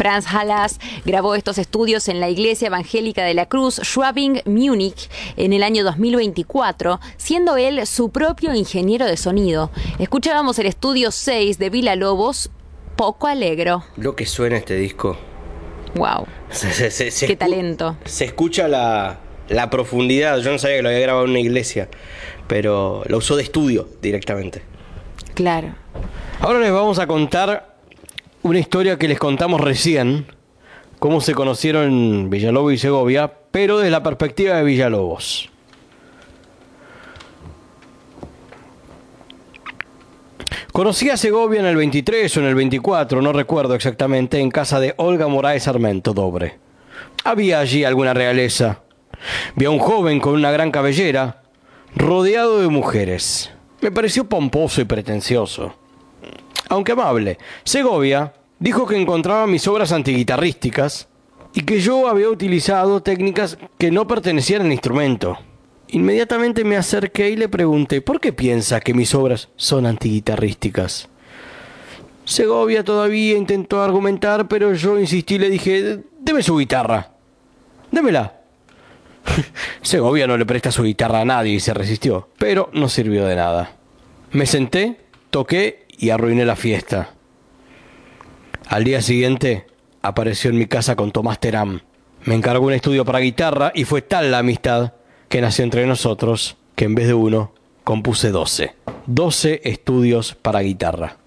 Franz Halas grabó estos estudios en la Iglesia Evangélica de la Cruz, Schwabing, Múnich, en el año 2024, siendo él su propio ingeniero de sonido. Escuchábamos el estudio 6 de Villa-Lobos, Poco Alegro. Lo que suena este disco. Wow. Qué talento. Se escucha la profundidad. Yo no sabía que lo había grabado en una iglesia, pero lo usó de estudio directamente. Claro. Ahora les vamos a contar una historia que les contamos recién, cómo se conocieron Villalobos y Segovia, pero desde la perspectiva de Villalobos. Conocí a Segovia en el 23 o en el 24, no recuerdo exactamente, en casa de Olga Moraes Sarmento Dobre. Había allí alguna realeza. Vi a un joven con una gran cabellera, rodeado de mujeres. Me pareció pomposo y pretencioso, aunque amable. Segovia dijo que encontraba mis obras antiguitarrísticas y que yo había utilizado técnicas que no pertenecían al instrumento. Inmediatamente me acerqué y le pregunté, ¿por qué piensa que mis obras son antiguitarrísticas? Segovia todavía intentó argumentar, pero yo insistí y le dije, deme su guitarra, démela. Segovia no le presta su guitarra a nadie y se resistió, pero no sirvió de nada. Me senté, toqué y arruiné la fiesta. Al día siguiente apareció en mi casa con Tomás Terán. Me encargó un estudio para guitarra y fue tal la amistad que nació entre nosotros que en vez de uno compuse 12 estudios para guitarra.